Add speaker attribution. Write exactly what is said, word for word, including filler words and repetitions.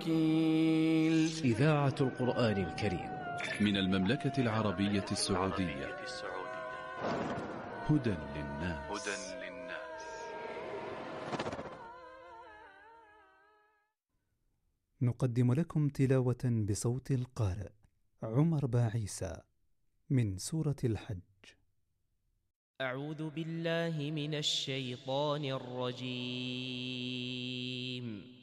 Speaker 1: الوكيل.
Speaker 2: إذاعة القرآن الكريم
Speaker 3: من المملكة العربية السعودية. هدى للناس.
Speaker 4: نقدم لكم تلاوة بصوت القارئ عمر باعيسى من سورة الحج.
Speaker 5: أعوذ بالله من الشيطان الرجيم.